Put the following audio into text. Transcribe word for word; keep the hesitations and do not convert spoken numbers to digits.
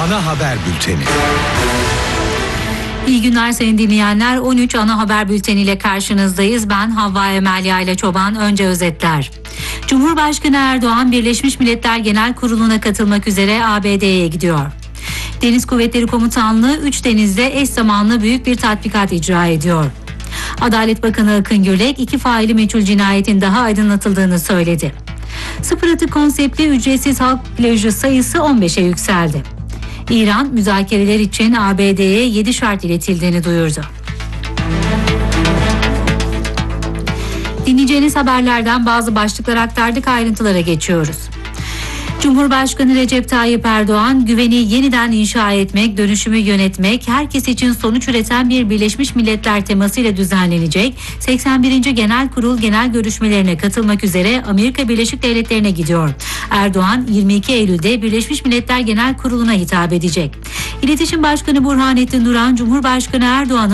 Ana Haber Bülteni. İyi günler sayın dinleyenler. on üç Ana Haber Bülteni ile karşınızdayız. Ben Havva Emel Yayla Çoban. Önce özetler. Cumhurbaşkanı Erdoğan Birleşmiş Milletler Genel Kurulu'na katılmak üzere A B D'ye gidiyor. Deniz Kuvvetleri Komutanlığı üç denizde eş zamanlı büyük bir tatbikat icra ediyor. Adalet Bakanı Akın Gürlek iki faili meçhul cinayetin daha aydınlatıldığını söyledi. Sıfır atık konseptli ücretsiz halk plajı sayısı on beşe yükseldi. İran müzakereler için A B D'ye yedi şart iletildiğini duyurdu. Dinleyeceğiniz haberlerden bazı başlıklar aktardık, ayrıntılara geçiyoruz. Cumhurbaşkanı Recep Tayyip Erdoğan, güveni yeniden inşa etmek, dönüşümü yönetmek, herkes için sonuç üreten bir Birleşmiş Milletler temasıyla düzenlenecek seksen birinci Genel Kurul genel görüşmelerine katılmak üzere Amerika Birleşik Devletleri'ne gidiyor. Erdoğan yirmi iki Eylül'de Birleşmiş Milletler Genel Kurulu'na hitap edecek. İletişim Başkanı Burhanettin Duran, Cumhurbaşkanı Erdoğan'ın